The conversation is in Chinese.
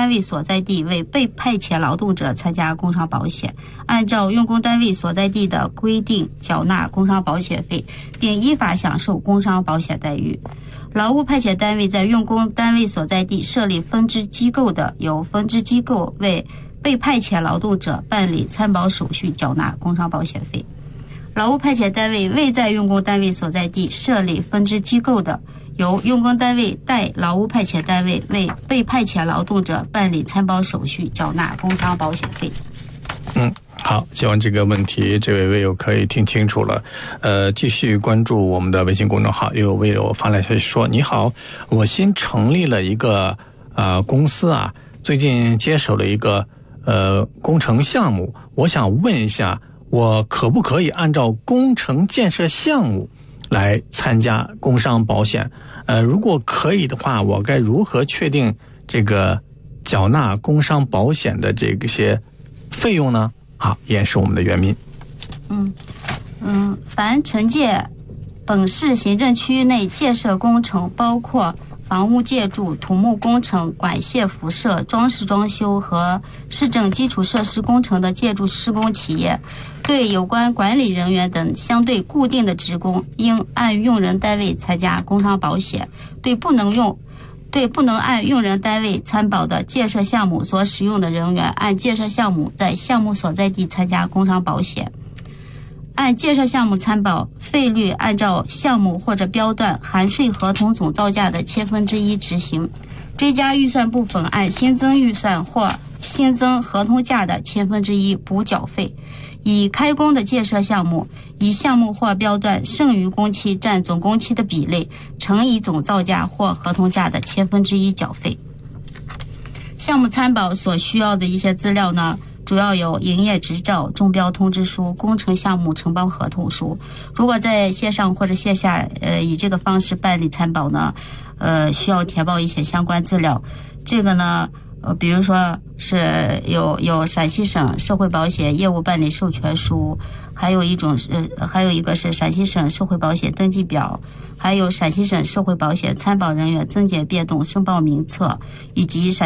单位所在地为被派遣劳动者参加工伤保险，按照用工单位所在地的规定缴纳工伤保险费，并依法享受工伤保险待遇。劳务派遣单位在用工单位所在地设立分支机构的，由分支机构为被派遣劳动者办理参保手续，缴纳工伤保险费。劳务派遣单位未在用工单位所在地设立分支机构的，由用工单位代劳务派遣单位为被派遣劳动者办理参保手续，缴纳工伤保险费。 好，希望这个问题这位微友可以听清楚了。继续关注我们的微信公众号。有位友发来消息说：你好，我新成立了一个公司啊，最近接手了一个工程项目，我想问一下，我可不可以按照工程建设项目来参加工伤保险？如果可以的话，我该如何确定这个缴纳工伤保险的这些费用呢？好，也是我们的原民。 凡承建本市行政区域内建设工程，包括房屋建筑、土木工程、管线辐射、装饰装修和市政基础设施工程的建筑施工企业，对有关管理人员等相对固定的职工，应按用人单位参加工伤保险；对不能按用人单位参保的建设项目所使用的人员，按建设项目在项目所在地参加工伤保险。按建设项目参保费率按照项目或者标段含税合同总造价的1/1000执行，追加预算部分按新增预算或新增合同价的1/1000补缴费。已开工的建设项目，以项目或标段剩余工期占总工期的比例乘以总造价或合同价的1/1000缴费。项目参保所需要的一些资料呢，主要有营业执照、中标通知书、工程项目承包合同书。如果在线上或者线下以这个方式办理参保呢，需要填报一些相关资料。这个呢比如说是有陕西省社会保险业务办理授权书，还有一个是陕西省社会保险登记表，还有陕西省社会保险参保人员增减变动申报名册，以及陕